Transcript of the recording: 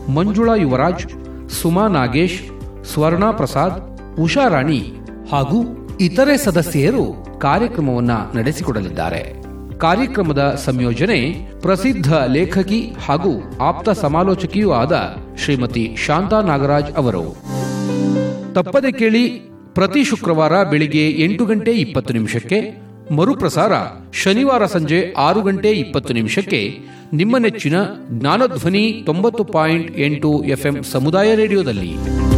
ಮಂಜುಳಾ ಯುವರಾಜ್, ಸುಮಾ ನಾಗೇಶ್, ಸ್ವರ್ಣಾ ಪ್ರಸಾದ್, ಉಷಾ ರಾಣಿ ಹಾಗೂ ಇತರೆ ಸದಸ್ಯರು ಕಾರ್ಯಕ್ರಮವನ್ನು ನಡೆಸಿಕೊಡಲಿದ್ದಾರೆ. ಕಾರ್ಯಕ್ರಮದ ಸಂಯೋಜನೆ ಪ್ರಸಿದ್ಧ ಲೇಖಕಿ ಹಾಗೂ ಆಪ್ತ ಸಮಾಲೋಚಕಿಯೂ ಆದ ಶ್ರೀಮತಿ ಶಾಂತಾ ನಾಗರಾಜ್ ಅವರು. ತಪ್ಪದೆ ಕೇಳಿ, ಪ್ರತಿ ಶುಕ್ರವಾರ ಬೆಳಿಗ್ಗೆ 8:20 ಮರುಪ್ರಸಾರ ಶನಿವಾರ ಸಂಜೆ 6:20 ನಿಮ್ಮ ನೆಚ್ಚಿನ ಜ್ಞಾನಧ್ವನಿ 90.8 FM ಸಮುದಾಯ ರೇಡಿಯೋದಲ್ಲಿ.